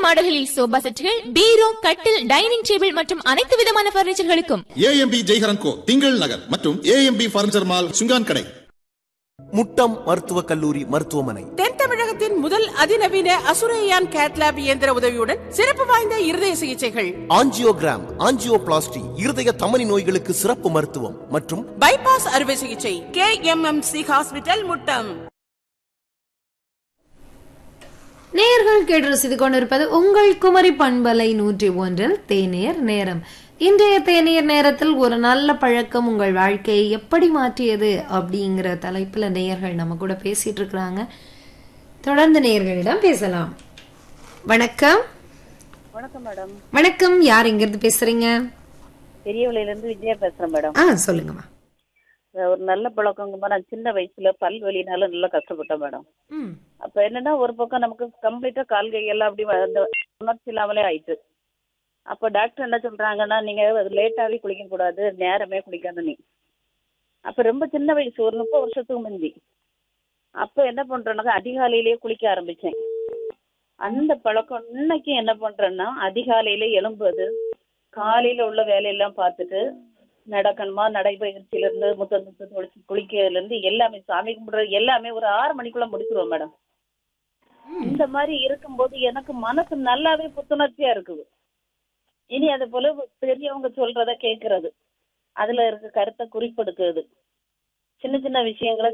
மாடல்களில் sofa செட்டுகள், பீரோ, கட்டில், dining table மற்றும் அனைத்து விதமான பர்னிச்சர்களுக்கும் ஏஎம்பி ஜெய்ஹரன் கோ திங்கள் நகர் மற்றும் ஏஎம்பி பர்னிச்சர் மால் சுங்கான் கடை. முட்டம் மருத்துவக் கல்லூரி மருத்துவமனை தென் தமிழகத்தின் முதல் அதிநவீன அசுரையான் கேட்லாப் இயந்திர உதவியுடன் சிறப்பு வாய்ந்த இருதய சிகிச்சைகள், ஆஞ்சியோகிராம், ஆஞ்சியோபிளாஸ்டி, இருதய தமனி நோய்களுக்கு சிறப்பு மருத்துவம் மற்றும் பைபாஸ் அறுவை சிகிச்சை. KMMC hospital, Muttam. நேயர்கள் கேட்டு ரசித்து கொண்டிருப்பது உங்கள் குமரி பண்பலை 101 தேநீர் நேரம். இன்றைய தேநீர் நேரத்தில் ஒரு நல்ல பழக்கம் உங்கள் வாழ்க்கையை எப்படி மாற்றியது அப்படிங்கிற தலைப்புல நேயர்கள் நம்ம கூட பேசிட்டு இருக்கிறாங்க. தொடர்ந்து நேயர்களிடம் பேசலாம். வணக்கம். வணக்கம் மேடம். வணக்கம், யார் எங்கிருந்து பேசுறீங்க? பெரியவளையில இருந்து விஜயா பேசுறேன் மேடம். சொல்லுங்கம்மா. ஒரு நல்ல பழக்கங்க, நான் சின்ன வயசுல பல் வலினால நல்லா கஷ்டப்பட்டேன் மேடம். அப்ப என்னன்னா, ஒரு பக்கம் நமக்கு கம்ப்ளீட்டா கால் கை எல்லாம் அப்படி உணர்ச்சி இல்லாமலே ஆயிட்டு. அப்ப டாக்டர் என்ன சொல்றாங்கன்னா, நீங்க லேட்டாவே குளிக்க கூடாது, நேரமே குளிக்காத நீ. அப்ப ரொம்ப சின்ன வயசு, ஒரு 30 வருஷத்துக்கு முந்தி. அப்ப என்ன பண்றேன்னாக்கா, அதிகாலையிலேயே குளிக்க ஆரம்பிச்சேன். அந்த பழக்கம் இன்னைக்கு என்ன பண்றேன்னா, அதிகாலையில எழும்புவது, காலையில உள்ள வேலையெல்லாம் பார்த்துட்டு நடக்கணுமா, நடைபயிற்சியில இருந்து முத்தத்து தொழிச்சு குளிக்கிறதுல இருந்து எல்லாமே, சாமி கும்பிடுறது எல்லாமே ஒரு 6 மணிக்குள்ள முடிச்சிருவோம் மேடம். இந்த மாதிரி இருக்கும்போது எனக்கு மனசு நல்லாவே புத்துணர்ச்சியா இருக்குது. இனி அது போல பெரியவங்க சொல்றத கேட்கறது, அதுல இருக்க கருத்தை குறிப்பெடுக்கிறது, சின்ன சின்ன விஷயங்களை